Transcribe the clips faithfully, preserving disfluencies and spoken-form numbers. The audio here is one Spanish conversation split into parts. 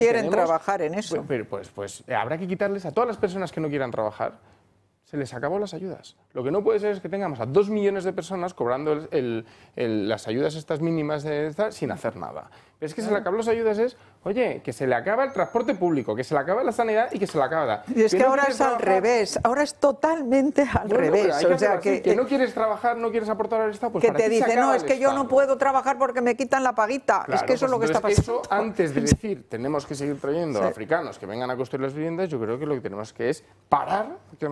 quieren tenemos, trabajar en eso. Pues, pues, pues habrá que quitarles a todas las personas que no quieran trabajar, se les acabó las ayudas. Lo que no puede ser es que tengamos a dos millones de personas cobrando el, el, el, las ayudas estas mínimas de esta, sin hacer nada. Pero es que se le acaban las ayudas es, oye, que se le acaba el transporte público, que se le acaba la sanidad y que se le acaba... Y es que, que no ahora es trabajar. Al revés, ahora es totalmente al bueno, revés. Que o sea, que, que no quieres trabajar, no quieres aportar al Estado, pues que te dice, no, es que yo no puedo trabajar porque me quitan la paguita. Claro, es que eso pues es lo que está pasando. Eso, antes de decir, tenemos que seguir trayendo sí. africanos que vengan a construir las viviendas, yo creo que lo que tenemos que es parar,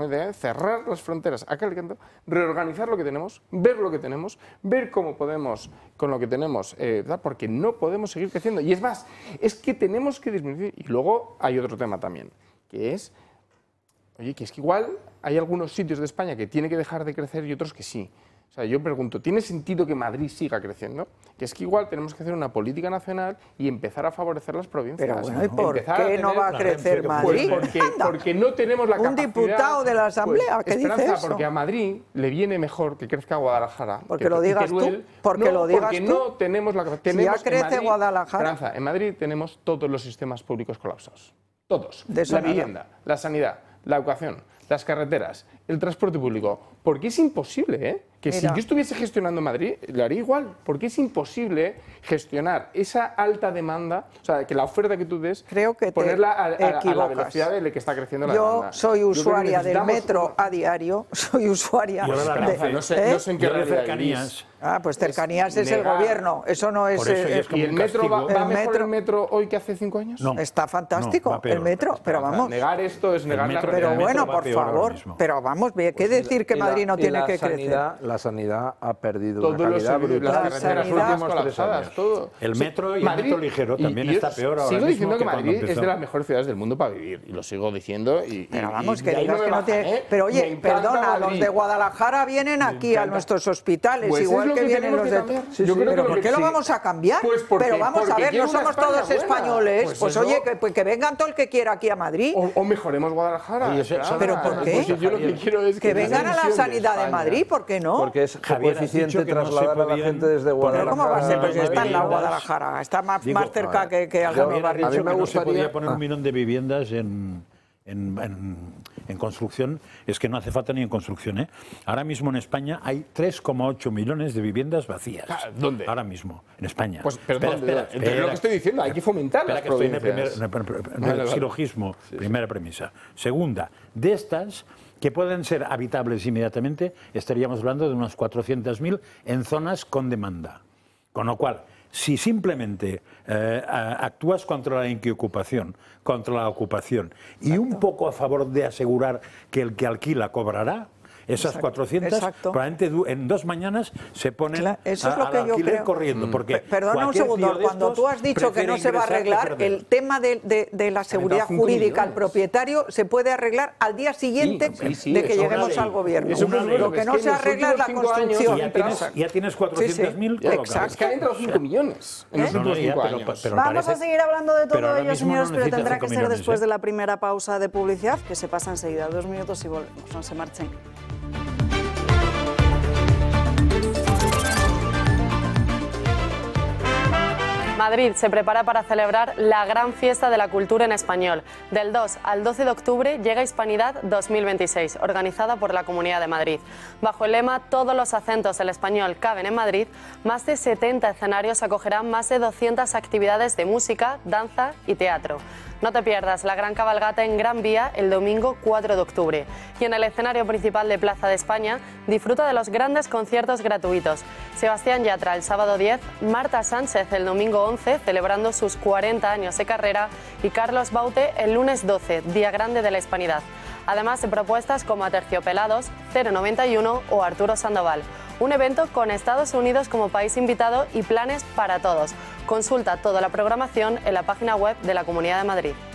cerrar las fronteras a cal canto, reorganizar lo que tenemos, ver lo que tenemos, ver cómo podemos, con lo que tenemos, eh, porque no podemos seguir creciendo. Y es más, es que tenemos que disminuir. Y luego hay otro tema también, que es, oye, que es que igual hay algunos sitios de España que tiene que dejar de crecer y otros que sí. O sea, yo pregunto, ¿tiene sentido que Madrid siga creciendo? Que es que igual tenemos que hacer una política nacional y empezar a favorecer las provincias. Pero bueno, ¿y por empezar qué no va a crecer Madrid? Pues porque, porque no tenemos la Un capacidad... Un diputado de la Asamblea pues, que Esperanza, dice eso. Porque a Madrid le viene mejor que crezca Guadalajara. Porque que, lo digas Teruel. tú. Porque no, lo digas porque tú. no tenemos la capacidad. Si ya crece Madrid, Guadalajara. Esperanza, en Madrid tenemos todos los sistemas públicos colapsados. Todos. De eso la nada. vivienda, la sanidad, la educación, las carreteras, el transporte público. Porque es imposible, ¿eh? Que Mira. si yo estuviese gestionando Madrid, lo haría igual. Porque es imposible gestionar esa alta demanda, o sea, que la oferta que tú des, Creo que ponerla a, a, a la velocidad de la que está creciendo la yo demanda. Soy usuaria yo del metro a diario, soy usuaria pues, de... Esperanza, no, sé, ¿eh? no sé en qué realidad. Ah, pues cercanías es, es el gobierno, eso no es... Eso eh, es ¿Y el metro va, va el mejor metro, el metro hoy que hace cinco años? No, está fantástico, no, peor, el metro, pero vamos... Negar esto es negar la Pero bueno, por favor, pero vamos, ¿qué pues decir que Madrid no tiene que sanidad, crecer? La sanidad ha perdido Todos una calidad los, brutal. las carreteras colapsadas, todo. El metro y Madrid, el metro ligero también y, y está peor ahora sigo mismo diciendo que, que Madrid es de las mejores ciudades del mundo para vivir, y lo sigo diciendo. Y, pero vamos, y, que y digas no que no baja, tiene... ¿eh? Pero oye, perdona, los de Guadalajara vienen aquí a nuestros hospitales, pues igual que, que vienen los de... Sí, Yo sí, creo pero que ¿por qué lo vamos a cambiar? Pues porque, pero vamos a ver, no somos todos buena. españoles, pues, pues oye, que, pues que vengan todo el que quiera aquí a Madrid. O, o mejoremos Guadalajara. Oye, claro. ¿Pero por qué? Pues yo lo que quiero es que, que vengan a la sanidad de, de Madrid, ¿por qué no? Porque es Javier, eficiente trasladar no a la gente desde Guadalajara. ¿Pero cómo va a ser? Pues está en la Guadalajara, está más, Digo, más cerca que, que algunos barrios. A mí me gustaría... No se podía poner un millón de viviendas en... En, en, en construcción, es que no hace falta ni en construcción, ¿eh? Ahora mismo en España hay tres coma ocho millones de viviendas vacías. ¿Dónde? Ahora mismo, en España. Pues, pero espera, espera, espera, espera, lo que estoy diciendo, hay que fomentar espera las que estoy en provincias. el, primer, en el, en el vale, silogismo, sí, primera sí. premisa. Segunda, de estas que pueden ser habitables inmediatamente, estaríamos hablando de unas cuatrocientas mil en zonas con demanda. Con lo cual, si simplemente eh, actúas contra la inquiocupación, contra la ocupación y Exacto. un poco a favor de asegurar que el que alquila cobrará, esas Exacto. cuatrocientas, Exacto. probablemente en dos mañanas se ponen claro, eso es lo a, que al yo alquiler creo. corriendo. Porque Perdona un segundo, cuando tú has dicho que no se va a arreglar, el tema de, de, de la seguridad jurídica al propietario se puede arreglar al día siguiente sí, sí, sí, de que lleguemos al gobierno. Eso lo lo que no es que se arregla es la construcción. Ya tienes, ya tienes cuatrocientas mil sí, sí. colocadas. Es que han entrado cinco millones en los ¿Eh? últimos no, no, cinco pero, años. pero Vamos parece, a seguir hablando de todo ello, señores, no pero tendrá que ser millones, después ¿eh? de la primera pausa de publicidad, que se pasa enseguida. Dos minutos y volvemos. No se marchen. Madrid se prepara para celebrar la gran fiesta de la cultura en español. Del dos al doce de octubre llega Hispanidad dos mil veintiséis, organizada por la Comunidad de Madrid. Bajo el lema "Todos los acentos del español caben en Madrid", más de setenta escenarios acogerán más de doscientas actividades de música, danza y teatro. No te pierdas la gran cabalgata en Gran Vía el domingo cuatro de octubre. Y en el escenario principal de Plaza de España, disfruta de los grandes conciertos gratuitos. Sebastián Yatra el sábado diez, Marta Sánchez el domingo once, celebrando sus cuarenta años de carrera, y Carlos Baute el lunes doce, Día Grande de la Hispanidad. Además de propuestas como Aterciopelados, cero noventa y uno o Arturo Sandoval. Un evento con Estados Unidos como país invitado y planes para todos. Consulta toda la programación en la página web de la Comunidad de Madrid.